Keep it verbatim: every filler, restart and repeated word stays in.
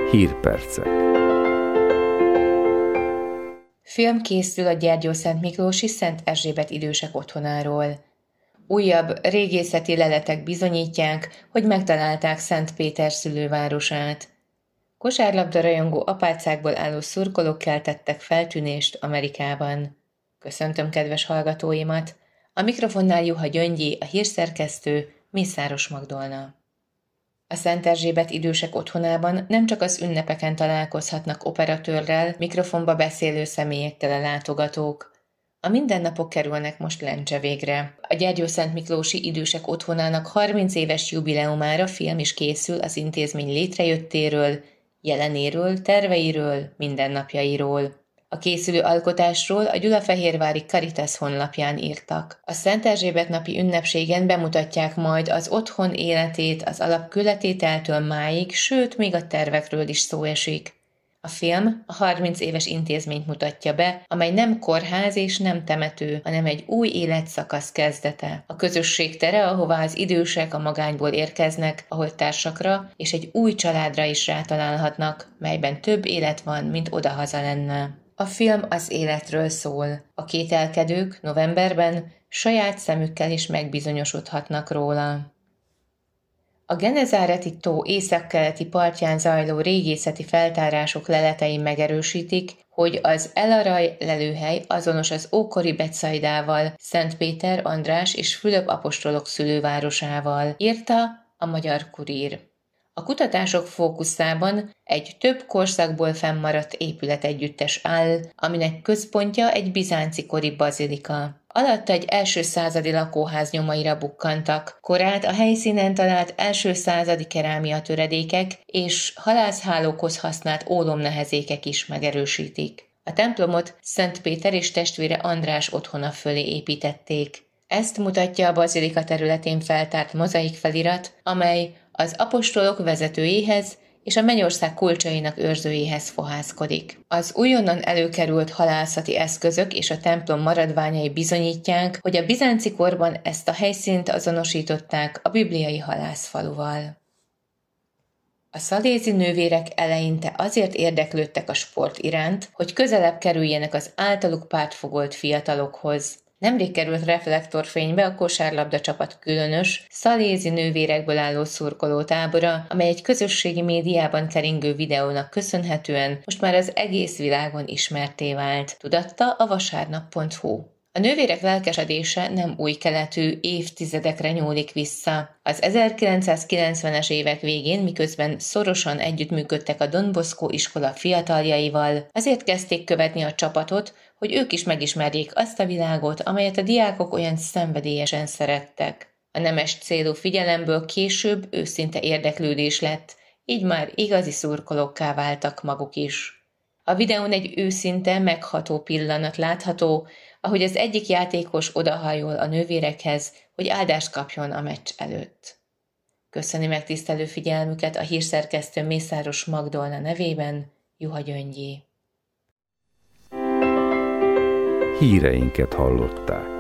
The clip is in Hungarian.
Hírpercek. Film készül a Gyergyószentmiklósi Szent Erzsébet idősek otthonáról. Újabb régészeti leletek bizonyítják, hogy megtalálták Szent Péter szülővárosát. Kosárlabda rajongó apácákból álló szurkolók keltettek feltűnést Amerikában. Köszöntöm kedves hallgatóimat! A mikrofonnál Juha Gyöngyi, a hírszerkesztő, Mészáros Magdolna. A Szent Erzsébet idősek otthonában nem csak az ünnepeken találkozhatnak operatőrrel, mikrofonba beszélő személyekkel a látogatók. A mindennapok kerülnek most lencse végre. A Gyergyószentmiklósi idősek otthonának harminc éves jubileumára film is készül az intézmény létrejöttéről, jelenéről, terveiről, mindennapjairól. A készülő alkotásról a Gyulafehérvári Caritas honlapján írtak. A Szent Erzsébet napi ünnepségen bemutatják majd az otthon életét az alapkőletételtől máig, sőt, még a tervekről is szó esik. A film a harminc éves intézményt mutatja be, amely nem kórház és nem temető, hanem egy új életszakasz kezdete. A közösség tere, ahová az idősek a magányból érkeznek, ahol társakra és egy új családra is rátalálhatnak, melyben több élet van, mint odahaza lenne. A film az életről szól. A kételkedők novemberben saját szemükkel is megbizonyosodhatnak róla. A Genezáreti tó északkeleti partján zajló régészeti feltárások leletei megerősítik, hogy az El Araj lelőhely azonos az ókori Betsaidával, Szent Péter, András és Fülöp apostolok szülővárosával, írta a Magyar Kurír. A kutatások fókuszában egy több korszakból fennmaradt épületegyüttes áll, aminek központja egy bizánci kori bazilika. Alatta egy első századi lakóház nyomaira bukkantak, korát a helyszínen talált első századi kerámia töredékek és halászhálókhoz használt ólomnehezékek is megerősítik. A templomot Szent Péter és testvére András otthona fölé építették. Ezt mutatja a bazilika területén feltárt mozaik felirat, amely az apostolok vezetőjéhez és a mennyország kulcsainak őrzőjéhez fohászkodik. Az újonnan előkerült halászati eszközök és a templom maradványai bizonyítják, hogy a bizánci korban ezt a helyszínt azonosították a bibliai halászfaluval. A szalézi nővérek eleinte azért érdeklődtek a sport iránt, hogy közelebb kerüljenek az általuk pártfogolt fiatalokhoz. Nemrég került reflektorfénybe a kosárlabda csapat különös, szalézi nővérekből álló szurkolótábora, amely egy közösségi médiában keringő videónak köszönhetően most már az egész világon ismertté vált, tudatta a vasárnap pont hu. A nővérek lelkesedése nem új keletű, évtizedekre nyúlik vissza. Az ezerkilencszázkilencvenes évek végén, miközben szorosan együttműködtek a Don Bosco iskola fiataljaival, azért kezdték követni a csapatot, hogy ők is megismerjék azt a világot, amelyet a diákok olyan szenvedélyesen szerettek. A nemes célú figyelemből később őszinte érdeklődés lett, így már igazi szurkolókká váltak maguk is. A videón egy őszinte, megható pillanat látható, ahogy az egyik játékos odahajol a nővérekhez, hogy áldást kapjon a meccs előtt. Köszöni megtisztelő figyelmüket a hírszerkesztő Mészáros Magdolna nevében, Juha Gyöngyi. Híreinket hallották.